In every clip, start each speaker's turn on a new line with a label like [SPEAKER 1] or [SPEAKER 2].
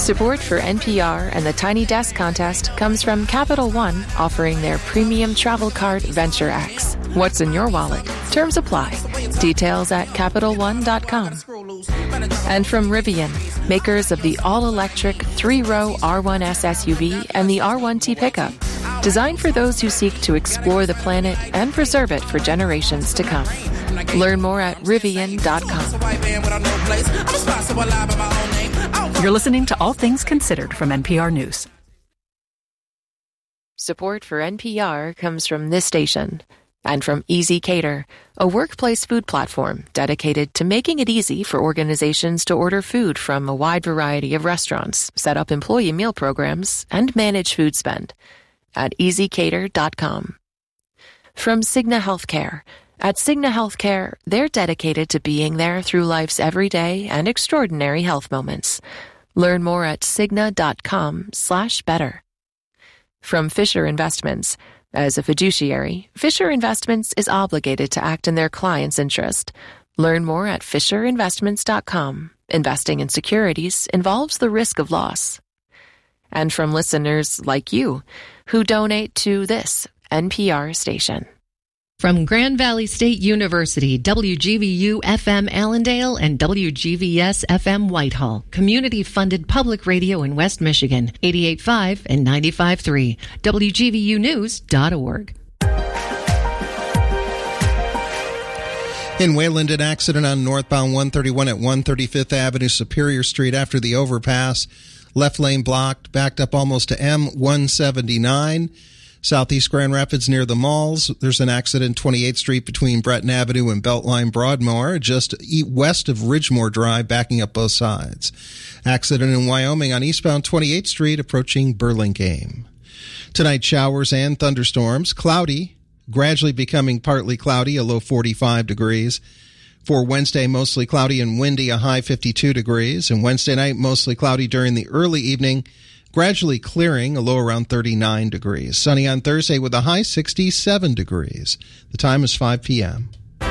[SPEAKER 1] Support for NPR and the Tiny Desk contest comes from Capital One, offering their premium travel card Venture X. What's in your wallet? Terms apply. Details at CapitalOne.com. And from Rivian, makers of the all-electric 3-row R1S SUV and the R1T pickup, designed for those who seek to explore the planet and preserve it for generations to come. Learn more at Rivian.com.
[SPEAKER 2] You're listening to All Things Considered from NPR News.
[SPEAKER 1] Support for NPR comes from this station and from Easy Cater, a workplace food platform dedicated to making it easy for organizations to order food from a wide variety of restaurants, set up employee meal programs, and manage food spend at easycater.com. From Cigna Healthcare. At Cigna Healthcare, they're dedicated to being there through life's everyday and extraordinary health moments. Learn more at cigna.com/better. From Fisher Investments. As a fiduciary, Fisher Investments is obligated to act in their client's interest. Learn more at fisherinvestments.com. Investing in securities involves the risk of loss. And from listeners like you, who donate to this NPR station.
[SPEAKER 3] From Grand Valley State University, WGVU-FM Allendale and WGVS-FM Whitehall, community-funded public radio in West Michigan, 88.5 and 95.3, WGVUnews.org.
[SPEAKER 4] In Wayland, an accident on northbound 131 at 135th Avenue, Superior Street after the overpass. Left lane blocked, backed up almost to M179. Southeast Grand Rapids near the malls. There's an accident 28th Street between Breton Avenue and Beltline Broadmoor, just west of Ridgemore Drive, backing up both sides. Accident in Wyoming on eastbound 28th Street approaching Burlingame. Tonight, showers and thunderstorms. Cloudy, gradually becoming partly cloudy, a low 45 degrees. For Wednesday, mostly cloudy and windy, a high 52 degrees. And Wednesday night, mostly cloudy during the early evening, gradually clearing, a low around 39 degrees. Sunny on Thursday with a high 67 degrees. The time is 5 p.m.
[SPEAKER 5] For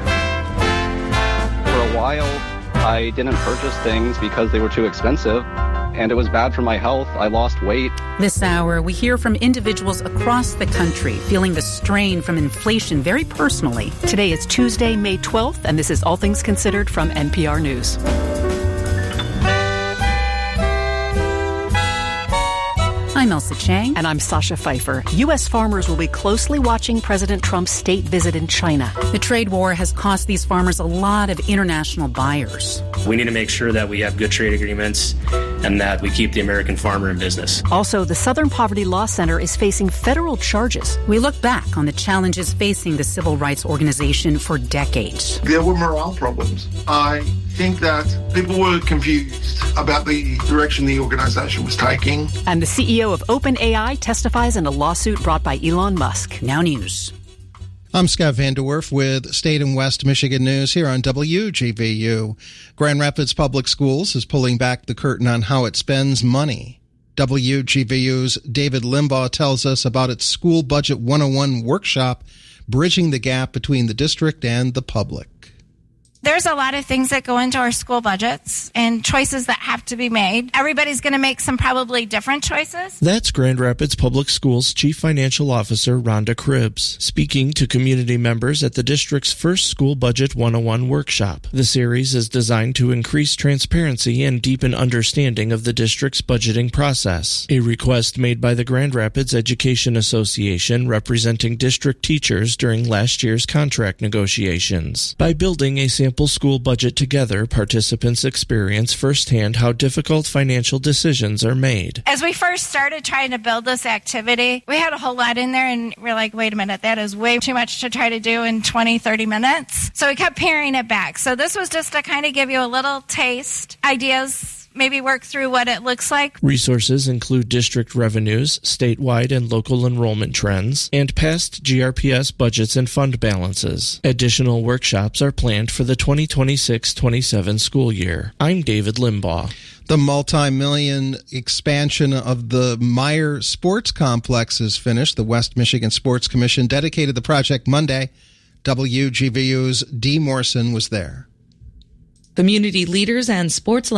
[SPEAKER 5] a while, I didn't purchase things because they were too expensive, and it was bad for my health. I lost weight.
[SPEAKER 2] This hour, we hear from individuals across the country feeling the strain from inflation very personally. Today is Tuesday, May 12th, and this is All Things Considered from NPR News. I'm Elsa Chang. And I'm Sasha Pfeiffer. U.S. farmers will be closely watching President Trump's state visit in China. The trade war has cost these farmers a lot of international buyers.
[SPEAKER 6] We need to make sure that we have good trade agreements and that we keep the American farmer in business.
[SPEAKER 2] Also, the Southern Poverty Law Center is facing federal charges. We look back on the challenges facing the civil rights organization for decades.
[SPEAKER 7] There were morale problems. I think that people were confused about the direction the organization was taking.
[SPEAKER 2] And the CEO of OpenAI testifies in a lawsuit brought by Elon Musk. Now News.
[SPEAKER 4] I'm Scott Vanderwerf with State and West Michigan News here on WGVU. Grand Rapids Public Schools is pulling back the curtain on how it spends money. WGVU's David Limbaugh tells us about its School Budget 101 workshop, bridging the gap between the district and the public.
[SPEAKER 8] There's a lot of things that go into our school budgets and choices that have to be made. Everybody's going to make some probably different choices.
[SPEAKER 9] That's Grand Rapids Public Schools Chief Financial Officer Rhonda Cribbs, speaking to community members at the district's first School Budget 101 workshop. The series is designed to increase transparency and deepen understanding of the district's budgeting process, a request made by the Grand Rapids Education Association representing district teachers during last year's contract negotiations. By building a sample school budget together, participants experience firsthand how difficult financial decisions are made.
[SPEAKER 8] As we first started trying to build this activity, we had a whole lot in there, and we're like, wait a minute, that is way too much to try to do in 20, 30 minutes. So we kept paring it back. So this was just to kind of give you a little taste, ideas, maybe work through what it looks like.
[SPEAKER 9] Resources include district revenues, statewide and local enrollment trends, and past GRPS budgets and fund balances. Additional workshops are planned for the 2026-27 school year. I'm David Limbaugh.
[SPEAKER 4] The multi-million expansion of the Meyer Sports Complex is finished. The West Michigan Sports Commission dedicated the project Monday. WGVU's Dee Morrison was there.
[SPEAKER 10] Community leaders and sports